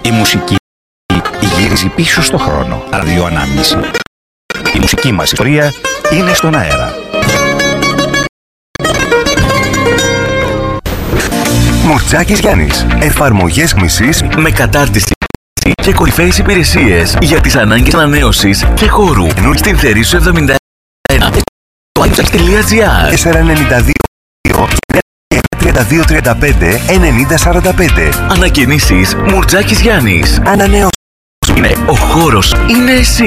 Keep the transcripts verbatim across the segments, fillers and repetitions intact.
Η μουσική γυρίζει πίσω στο χρόνο. Ραδιοανάμνηση. Η μουσική μας ιστορία είναι στον αέρα. Μουρτζάκης Γιάννης. Εφαρμογές μισής με κατάρτιση και κορυφαίες υπηρεσίες για τις ανάγκες ανανέωσης και χώρου. Νου στην Θερήσου εβδομήντα ένα. Το άιμψαξ τελεία τζι άρ τέσσερα εννιά δύο τριάντα δύο τριάντα πέντε ενενήντα σαράντα πέντε. Ανακαινήσεις Μουρτζάκης Γιάννης. Ανανέωση είναι ο χώρος, είναι εσύ.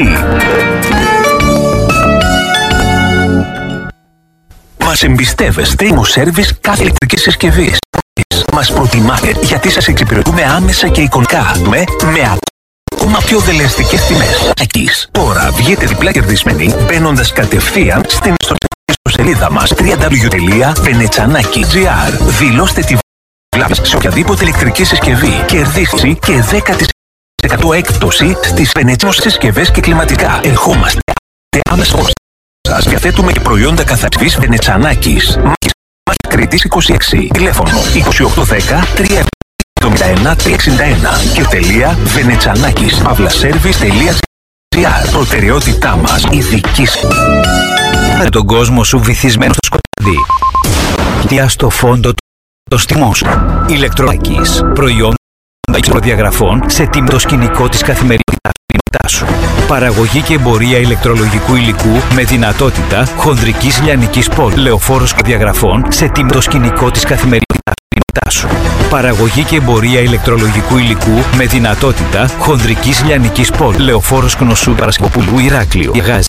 Μας εμπιστεύεστε Imo-Service κάθε ηλεκτρικής συσκευής. Μας προτιμάτε γιατί σας εξυπηρετούμε άμεσα και εικονικά με, με ακόμα πιο δελεαστικές τιμές. Εκείς. Τώρα βγείτε διπλά κερδισμένοι μπαίνοντας κατευθείαν στην ιστοσελίδα μας double-u double-u double-u τελεία venetsanaki τελεία τζι άρ. Δηλώστε τη βλάβη σε οποιαδήποτε ηλεκτρική συσκευή. Κερδίσει και δέκα τοις εκατό έκπτωση στις Venetsanos συσκευές και κλιματικά. Ερχόμαστε άμεσα σας. Διαθέτουμε και προϊόντα καθαρισής Venetsanakis. Κρήτης είκοσι έξι. Τηλέφωνο είκοσι οκτώ δέκα τρία εβδομήντα ένα τρία εξήντα ένα και τελεία venetsanakis παύλα σέρβις τελεία τζι άρ. Προτεραιότητά μας η δική σας. Με τον κόσμο σου βυθισμένο στο σκοτάδι. Διά στο φόντο το στιμό σου. Ηλεκτρονικής. Προϊόντα προδιαγραφών σε τιμή το σκηνικό της καθημερινότητάς σου. Παραγωγή και εμπορία ηλεκτρολογικού υλικού με δυνατότητα χονδρικής λιανικής πόλης. Λεωφόρος διαγραφών σε τιμή το σκηνικό της καθημερινότητάς σου. Παραγωγή και εμπορία ηλεκτρολογικού υλικού με δυνατότητα χονδρικής λιανικής πόλης. Λεωφόρος Κνωσού Παρασκοπούλου Ηράκλειο. Γάζι.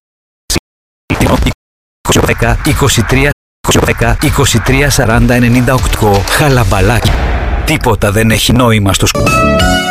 είκοσι τρία είκοσι τρία σαράντα ενενήντα οκτώ. Χαλαμπαλάκι. Τίποτα δεν έχει νόημα στο σκου.